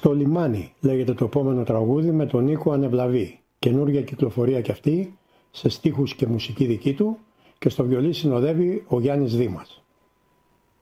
Στο λιμάνι λέγεται το επόμενο τραγούδι με τον Νίκο Ανεβλαβή. Καινούργια κυκλοφορία κι αυτή, σε στίχους και μουσική δική του, και στο βιολί συνοδεύει ο Γιάννης Δήμας.